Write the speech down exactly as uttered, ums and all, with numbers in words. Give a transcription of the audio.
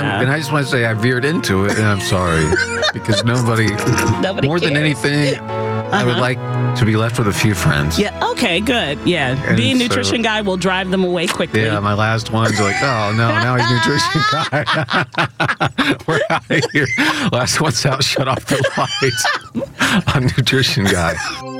and I just want to say I veered into it, and I'm sorry because nobody, Nobody more than cares. anything, I would Uh-huh. like to be left with a few friends. Yeah. Okay. Good. Yeah. And Being so- nutrition guy will drive them away quickly. Yeah, my last one's like, oh no, now he's nutrition guy. We're out of here. Last one's out. Shut off the lights. I'm nutrition guy.